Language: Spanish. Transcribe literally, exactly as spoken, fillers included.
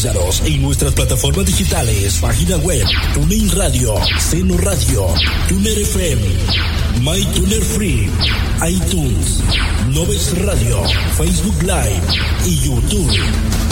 Sintonízanos en nuestras plataformas digitales, página web, TuneIn Radio, Seno Radio, Tuner F M, MyTuner Free, iTunes, Noves Radio, Facebook Live y YouTube.